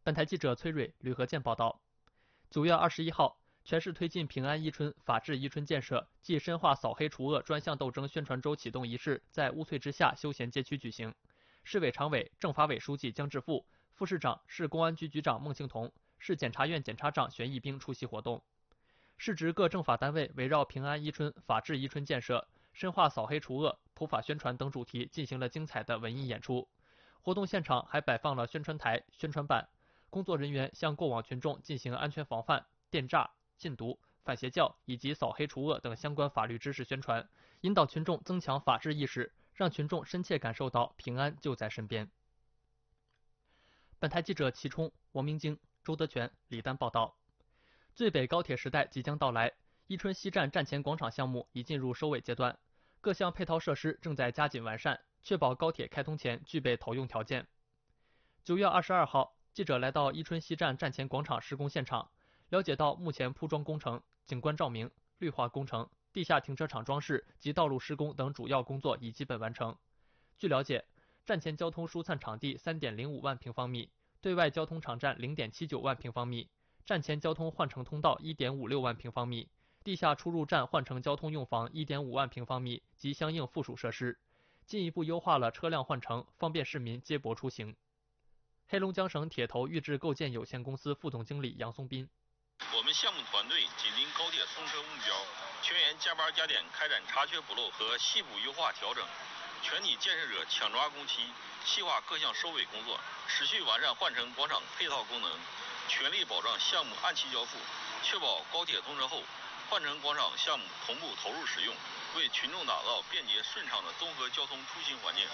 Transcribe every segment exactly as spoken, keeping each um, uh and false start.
本台记者崔蕊、吕和建报道。九月二十一号，全市推进平安伊春、法治伊春建设暨深化扫黑除恶专项斗争宣传周启动仪式在乌翠之下休闲街区举行。市委常委、政法委书记姜志富、副市长、市公安局局长孟庆彤、市检察院检察长玄义兵出席活动。市直各政法单位围绕平安伊春、法治伊春建设、深化扫黑除恶、普法宣传等主题进行了精彩的文艺演出。活动现场还摆放了宣传台、宣传板，工作人员向过往群众进行安全防范、电诈、禁毒、反邪教以及扫黑除恶等相关法律知识宣传，引导群众增强法治意识，让群众深切感受到平安就在身边。本台记者齐冲、王明京、周德全、李丹报道。最北高铁时代即将到来，伊春西站站前广场项目已进入收尾阶段，各项配套设施正在加紧完善，确保高铁开通前具备投用条件。九月二十二号，记者来到伊春西站站前广场施工现场，了解到目前铺装工程、景观照明、绿化工程、地下停车场装饰及道路施工等主要工作已基本完成。据了解，站前交通疏散场地 三点零五万平方米，对外交通场站 零点七九万平方米，站前交通换乘通道 一点五六万平方米，地下出入站换乘交通用房 一点五万平方米及相应附属设施，进一步优化了车辆换乘，方便市民接驳出行。黑龙江省铁头预制构建有限公司副总经理杨松斌： 我们项目团队紧盯高铁通车目标，全员加班加点开展查缺补漏和细部优化调整，全体建设者抢抓工期，细化各项收尾工作，持续完善换乘广场配套功能，全力保障项目按期交付，确保高铁通车后换乘广场项目同步投入使用，为群众打造便捷顺畅的综合交通出行环境。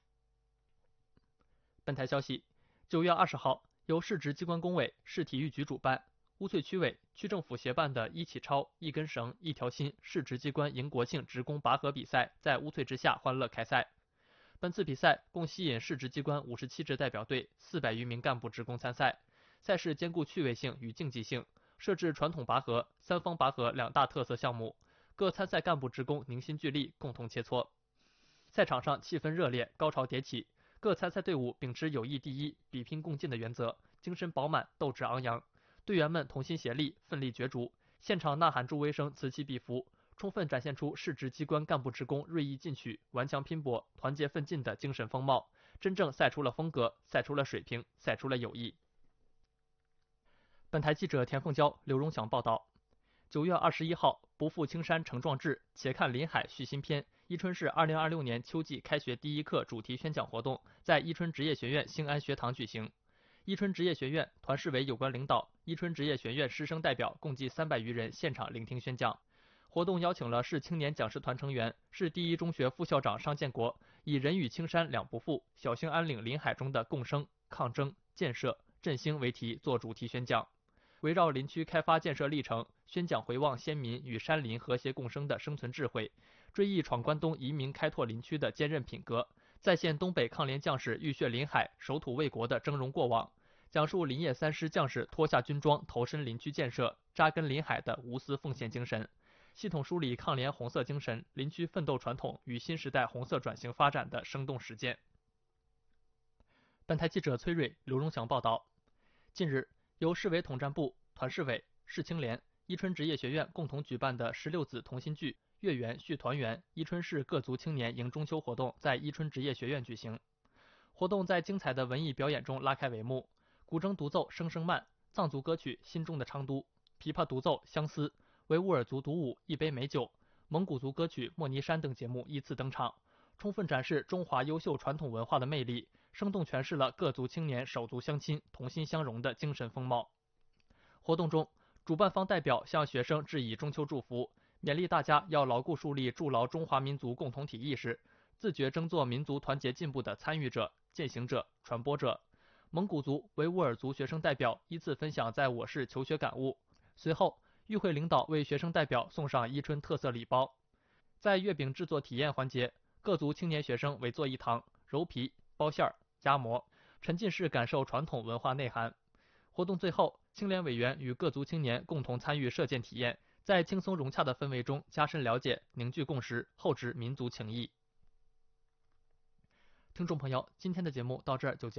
本台消息，九月二十号，由市直机关工委、市体育局主办，乌翠区委、区政府协办的一起超、一根绳、一条心市直机关迎国庆职工拔河比赛在乌翠之下欢乐开赛。本次比赛共吸引市直机关五十七支代表队、四百余名干部职工参赛。赛事兼顾趣味性与竞技性，设置传统拔河、三方拔河两大特色项目，各参赛干部职工凝心聚力，共同切磋。赛场上气氛热烈，高潮迭起，各参赛队伍秉持友谊第一、比拼共进的原则，精神饱满，斗志昂扬。队员们同心协力，奋力角逐，现场呐喊助威声此起彼伏，充分展现出市直机关干部职工锐意进取、顽强拼搏、团结奋进的精神风貌，真正赛出了风格，赛出了水平，赛出了友谊。本台记者田凤娇、刘荣祥报道。九月二十一号，不负青山成壮志，且看临海续新篇。伊春市二零二六年秋季开学第一课主题宣讲活动在伊春职业学院兴安学堂举行。伊春职业学院团市委有关领导、伊春职业学院师生代表共计三百余人现场聆听宣讲。活动邀请了市青年讲师团成员、市第一中学副校长商建国，以人与青山两不负，小兴安岭临海中的共生、抗争、建设、振兴为题做主题宣讲。围绕林区开发建设历程，宣讲回望先民与山林和谐共生的生存智慧，追忆闯关东移民开拓林区的坚韧品格，再现东北抗联将士浴血临海、守土卫国的峥嵘过往，讲述林业三师将士脱下军装投身林区建设、扎根临海的无私奉献精神，系统梳理抗联红色精神、林区奋斗传统与新时代红色转型发展的生动实践。本台记者崔蕊、刘荣祥报道。近日，由市委统战部、团市委、市青联、伊春职业学院共同举办的十六子同心聚月圆续团圆伊春市各族青年迎中秋活动在伊春职业学院举行。活动在精彩的文艺表演中拉开帷幕，古筝独奏《声声慢》，藏族歌曲《心中的昌都》，琵琶独奏《相思》，维吾尔族独舞《一杯美酒》，蒙古族歌曲《莫尼山》等节目依次登场，充分展示中华优秀传统文化的魅力，生动诠释了各族青年手足相亲、同心相融的精神风貌。活动中，主办方代表向学生致以中秋祝福，勉励大家要牢固树立筑牢中华民族共同体意识，自觉争做民族团结进步的参与者、践行者、传播者。蒙古族、维吾尔族学生代表依次分享在我市求学感悟。随后，与会领导为学生代表送上伊春特色礼包。在月饼制作体验环节，各族青年学生围坐一堂，揉皮、包馅儿、压模，沉浸式感受传统文化内涵。活动最后，青联委员与各族青年共同参与射箭体验，在轻松融洽的氛围中加深了解、凝聚共识，厚植民族情谊。听众朋友，今天的节目到这儿就结束。